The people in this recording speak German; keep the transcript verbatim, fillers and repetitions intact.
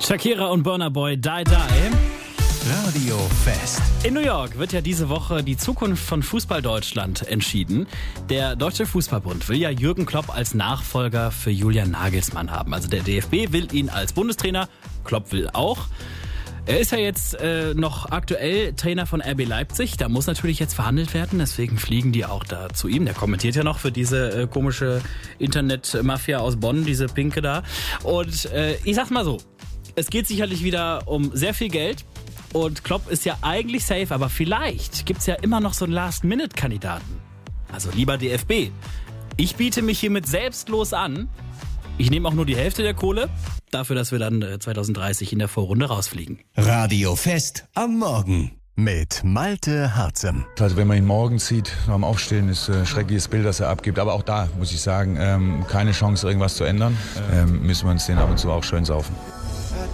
Shakira und Burna Boy, Die Die. Radio Fest. In New York wird ja diese Woche die Zukunft von Fußball Deutschland entschieden. Der Deutsche Fußballbund will ja Jürgen Klopp als Nachfolger für Julian Nagelsmann haben. Also der D F B will ihn als Bundestrainer, Klopp will auch. Er ist ja jetzt äh, noch aktuell Trainer von R B Leipzig. Da muss natürlich jetzt verhandelt werden, deswegen fliegen die auch da zu ihm. Der kommentiert ja noch für diese äh, komische Internetmafia aus Bonn, diese Pinke da. Und äh, ich sag's mal so, es geht sicherlich wieder um sehr viel Geld. Und Klopp ist ja eigentlich safe, aber vielleicht gibt's ja immer noch so einen Last-Minute-Kandidaten. Also lieber D F B, ich biete mich hiermit selbstlos an. Ich nehme auch nur die Hälfte der Kohle, dafür, dass wir dann zwanzig dreißig in der Vorrunde rausfliegen. Radio Fest am Morgen mit Malte Harzem. Also wenn man ihn morgens sieht, beim Aufstehen, ist ein schreckliches Bild, das er abgibt. Aber auch da muss ich sagen, ähm, keine Chance, irgendwas zu ändern. Ähm, müssen wir uns den ab und zu auch schön saufen.